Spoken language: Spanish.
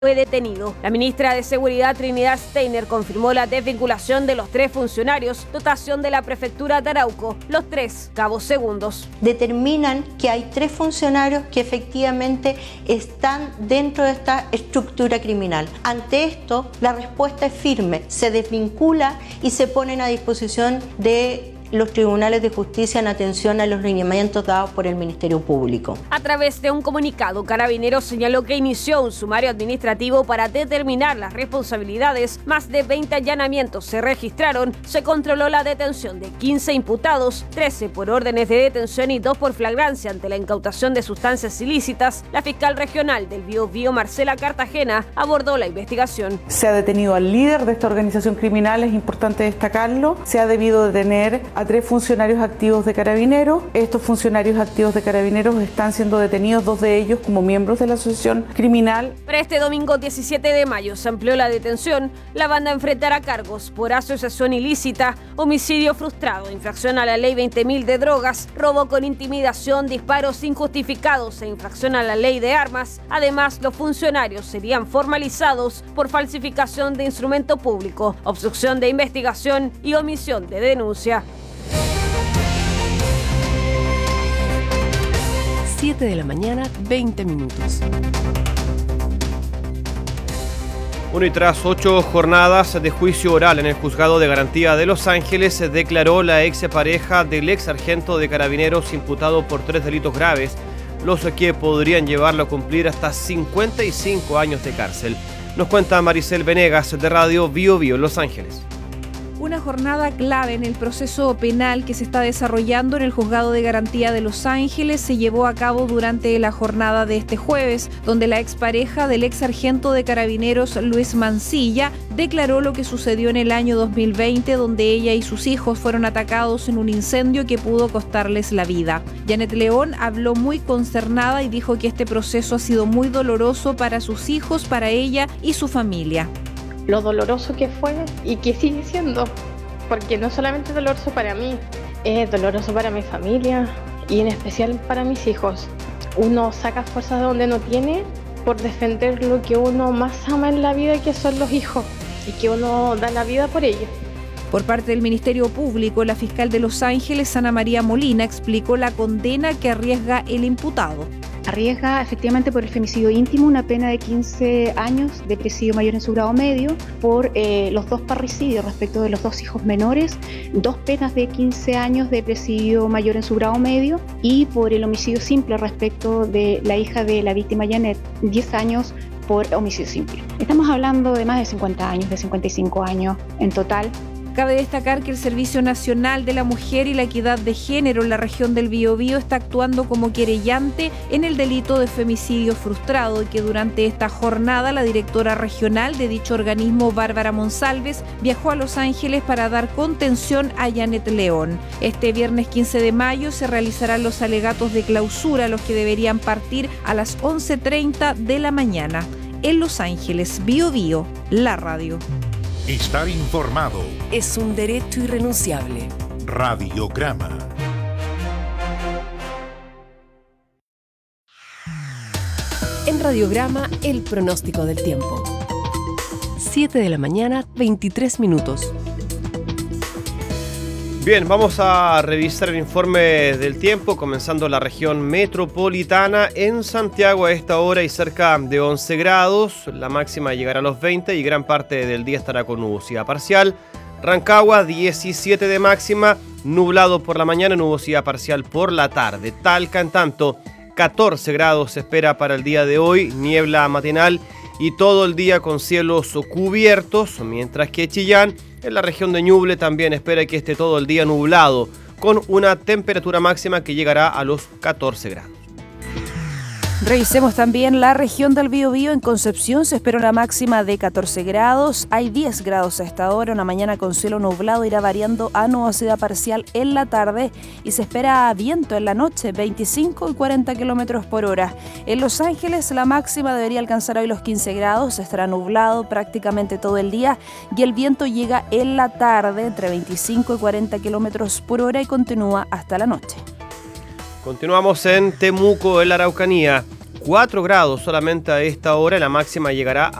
fue detenido. La ministra de Seguridad, Trinidad Steiner, confirmó la desvinculación de los 3 funcionarios, dotación de la prefectura de Arauco, los 3 cabos segundos. Determinan que hay 3 funcionarios que efectivamente están dentro de esta estructura criminal. Ante esto, la respuesta es firme, se desvincula y se ponen a disposición de los tribunales de justicia en atención a los lineamientos dados por el Ministerio Público. A través de un comunicado, Carabineros señaló que inició un sumario administrativo para determinar las responsabilidades. Más de 20 allanamientos se registraron. Se controló la detención de 15 imputados, 13 por órdenes de detención y 2 por flagrancia ante la incautación de sustancias ilícitas. La fiscal regional del Biobío, Marcela Cartagena, abordó la investigación. Se ha detenido al líder de esta organización criminal, es importante destacarlo. Se ha debido detener a 3 funcionarios activos de Carabineros. Estos funcionarios activos de Carabineros están siendo detenidos, 2 de ellos como miembros de la asociación criminal. Para este domingo 17 de mayo se amplió la detención. La banda enfrentará cargos por asociación ilícita, homicidio frustrado, infracción a la ley 20.000 de drogas, robo con intimidación, disparos injustificados e infracción a la ley de armas. Además, los funcionarios serían formalizados por falsificación de instrumento público, obstrucción de investigación y omisión de denuncia. 7 de la mañana, 20 minutos. Bueno, y tras 8 jornadas de juicio oral en el Juzgado de Garantía de Los Ángeles, se declaró la expareja del ex sargento de Carabineros imputado por 3 delitos graves, los que podrían llevarlo a cumplir hasta 55 años de cárcel. Nos cuenta Maricel Venegas de Radio Biobío Los Ángeles. Una jornada clave en el proceso penal que se está desarrollando en el Juzgado de Garantía de Los Ángeles se llevó a cabo durante la jornada de este jueves, donde la expareja del ex sargento de Carabineros, Luis Mancilla, declaró lo que sucedió en el año 2020, donde ella y sus hijos fueron atacados en un incendio que pudo costarles la vida. Janet León habló muy consternada y dijo que este proceso ha sido muy doloroso para sus hijos, para ella y su familia. Lo doloroso que fue y que sigue siendo, porque no solamente es doloroso para mí, es doloroso para mi familia y en especial para mis hijos. Uno saca fuerzas de donde no tiene por defender lo que uno más ama en la vida, que son los hijos, y que uno da la vida por ellos. Por parte del Ministerio Público, la fiscal de Los Ángeles, Ana María Molina, explicó la condena que arriesga el imputado. Arriesga efectivamente por el femicidio íntimo una pena de 15 años de presidio mayor en su grado medio, por los 2 parricidios respecto de los 2 hijos menores, 2 penas de 15 años de presidio mayor en su grado medio, y por el homicidio simple respecto de la hija de la víctima Janet, 10 años por homicidio simple. Estamos hablando de más de 50 años, de 55 años en total. Cabe destacar que el Servicio Nacional de la Mujer y la Equidad de Género en la región del Biobío está actuando como querellante en el delito de femicidio frustrado y que durante esta jornada la directora regional de dicho organismo, Bárbara Monsalves, viajó a Los Ángeles para dar contención a Janet León. Este viernes 15 de mayo se realizarán los alegatos de clausura, los que deberían partir a las 11:30 de la mañana. En Los Ángeles, Biobío, la radio. Estar informado es un derecho irrenunciable. Radiograma. En Radiograma, el pronóstico del tiempo. 7 de la mañana, 23 minutos. Bien, vamos a revisar el informe del tiempo, comenzando la región metropolitana. En Santiago a esta hora hay cerca de 11 grados, la máxima llegará a los 20 y gran parte del día estará con nubosidad parcial. Rancagua 17 de máxima, nublado por la mañana, nubosidad parcial por la tarde. Talca, en tanto, 14 grados se espera para el día de hoy, niebla matinal y todo el día con cielos cubiertos, mientras que Chillán, en la región de Ñuble, también espera que esté todo el día nublado, con una temperatura máxima que llegará a los 14 grados. Revisemos también la región del Biobío. En Concepción se espera una máxima de 14 grados. Hay 10 grados a esta hora. Una mañana con cielo nublado, irá variando a nubosidad parcial en la tarde y se espera viento en la noche, 25 y 40 kilómetros por hora. En Los Ángeles la máxima debería alcanzar hoy los 15 grados. Estará nublado prácticamente todo el día y el viento llega en la tarde entre 25 y 40 kilómetros por hora y continúa hasta la noche. Continuamos en Temuco, en la Araucanía. 4 grados solamente a esta hora, la máxima llegará